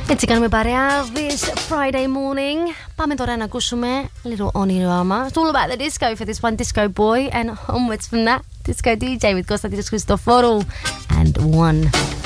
Έτσι κάνουμε παρέα this Friday morning. Πάμε τώρα να ακούσουμε λίγο όνειρό μας. It's all about the disco for this one, Disco Boy. And onwards from that, Disco DJ with Konstantinos Christoforou and One.